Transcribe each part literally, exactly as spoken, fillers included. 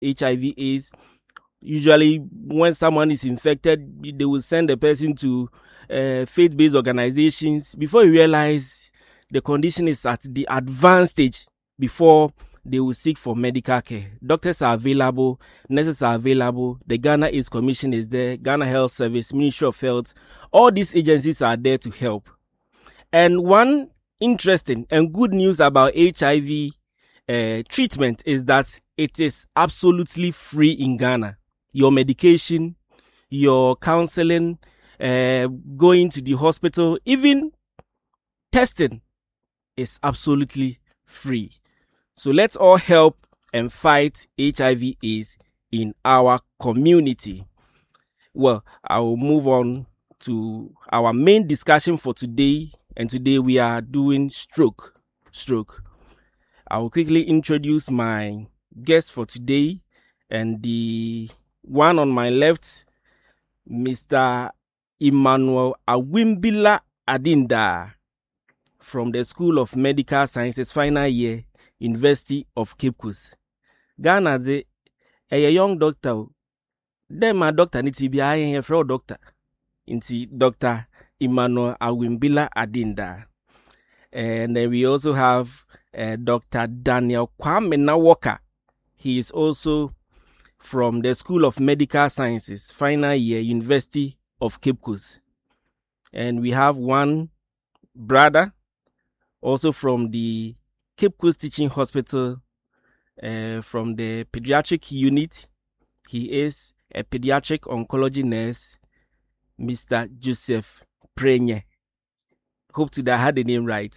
H I V AIDS. Usually, when someone is infected, they will send the person to uh, faith-based organizations before you realize the condition is at the advanced stage before they will seek for medical care. Doctors are available, nurses are available, the Ghana AIDS Commission is there, Ghana Health Service, Ministry of Health. All these agencies are there to help. And one interesting and good news about H I V uh, treatment is that it is absolutely free in Ghana. Your medication, your counseling, uh, going to the hospital, even testing is absolutely free. So let's all help and fight H I V AIDS in our community. Well, I will move on to our main discussion for today. And today we are doing stroke. Stroke. I will quickly introduce my guest for today, and the one on my left, Mister Emmanuel Awimbila Adinda, from the School of Medical Sciences, final year, University of Cape Coast. Ghana is a young doctor. Then my doctor needs to be a fraud doctor. Inti Doctor Emmanuel Awimbila Adinda. And then we also have uh, Doctor Daniel Kwame Nawoka. He is also from the School of Medical Sciences, final year, University of Cape Coast. And we have one brother, also from the Cape Coast Teaching Hospital, uh, from the pediatric unit. He is a pediatric oncology nurse, Mister Joseph Prenye. Hope to that I had the name right.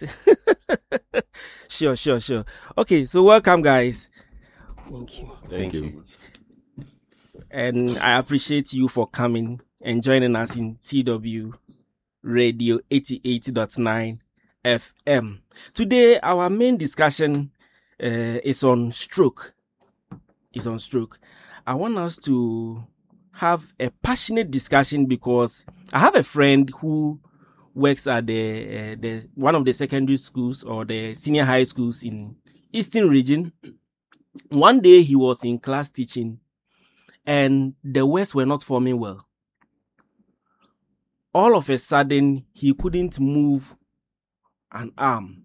Sure, sure, sure. Okay, so welcome, guys. Thank you. Thank, Thank you. you. And I appreciate you for coming and joining us in T W Radio eighty-eight point nine F M. Today, our main discussion uh, is on stroke. Is on stroke. I want us to have a passionate discussion because I have a friend who works at the uh, the one of the secondary schools or the senior high schools in Eastern Region. One day he was in class teaching, and the words were not forming well. All of a sudden, he couldn't move an arm.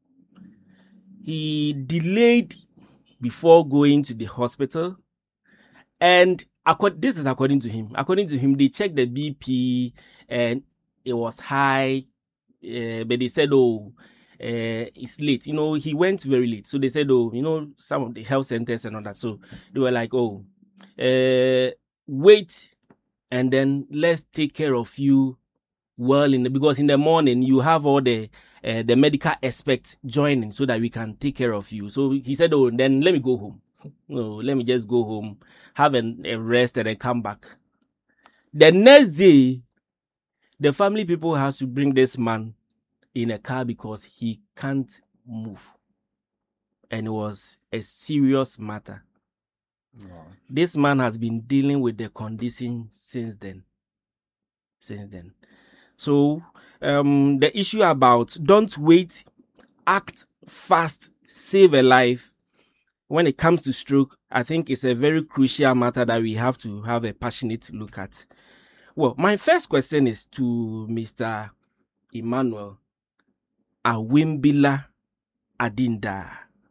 He delayed before going to the hospital, and this is according to him. According to him, they checked the B P, and it was high, uh, but they said, oh, Uh, it's late. You know, he went very late. So they said, oh, you know, some of the health centers and all that. So they were like, oh, uh, wait, and then let's take care of you well in the, because in the morning you have all the uh, the medical aspects joining so that we can take care of you. So he said, oh, then let me go home. No, let me just go home, have an, a rest, and then come back. The next day, the family people has to bring this man in a car because he can't move. And it was a serious matter. Wow. This man has been dealing with the condition since then. Since then. So, um, the issue about don't wait, act fast, save a life. When it comes to stroke, I think it's a very crucial matter that we have to have a passionate look at. Well, my first question is to Mister Emmanuel Awimbila Adinda.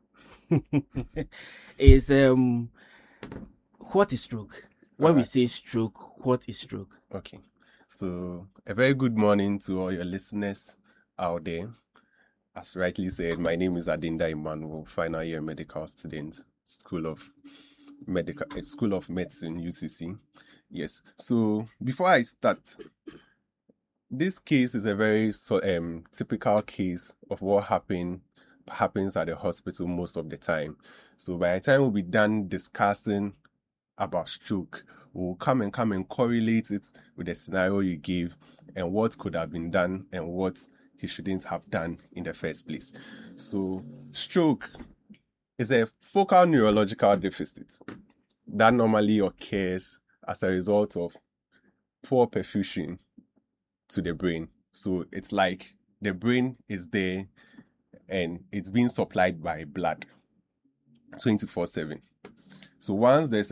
is um what is stroke? When All right. we say stroke, what is stroke? Okay. So a very good morning to all your listeners out there. As rightly said, my name is Adinda Emmanuel, final year medical student, School of Medical School of Medicine, U C C. Yes. So before I start, this case is a very so, um, typical case of what happen, happens at the hospital most of the time. So by the time we'll be done discussing about stroke, we'll come and come and correlate it with the scenario you gave and what could have been done and what he shouldn't have done in the first place. So stroke is a focal neurological deficit that normally occurs as a result of poor perfusion to the brain. So it's like the brain is there and it's being supplied by blood twenty-four seven. So once there's